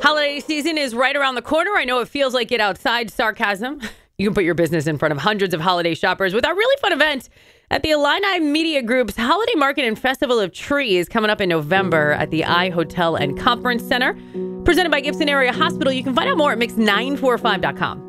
Holiday season is right around the corner. I know it feels like it outside. Sarcasm. You can put your business in front of hundreds of holiday shoppers with our really fun event at the Illini Media Group's Holiday Market and Festival of Trees coming up in November at the I Hotel and Conference Center. Presented by Gibson Area Hospital. You can find out more at mix945.com.